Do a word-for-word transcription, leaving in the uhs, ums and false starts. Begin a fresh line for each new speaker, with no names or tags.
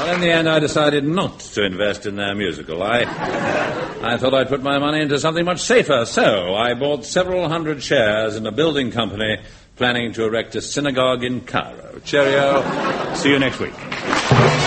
Well, in the end, I decided not to invest in their musical. I, I thought I'd put my money into something much safer, so I bought several hundred shares in a building company planning to erect a synagogue in Cairo. Cheerio. See you next week.